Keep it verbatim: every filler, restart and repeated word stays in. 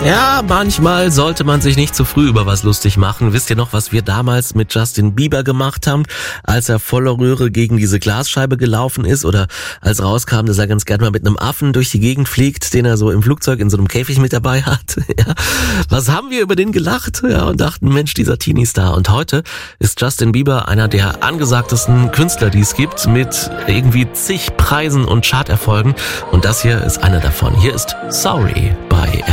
Ja, manchmal sollte man sich nicht zu früh über was lustig machen. Wisst ihr noch, was wir damals mit Justin Bieber gemacht haben, als er voller Röhre gegen diese Glasscheibe gelaufen ist oder als rauskam, dass er ganz gerne mal mit einem Affen durch die Gegend fliegt, den er so im Flugzeug in so einem Käfig mit dabei hat. Ja. Was haben wir über den gelacht? Ja, und dachten, Mensch, dieser Teenie-Star. Und heute ist Justin Bieber einer der angesagtesten Künstler, die es gibt, mit irgendwie zig Preisen und Charterfolgen. Und das hier ist einer davon. Hier ist Sorry bei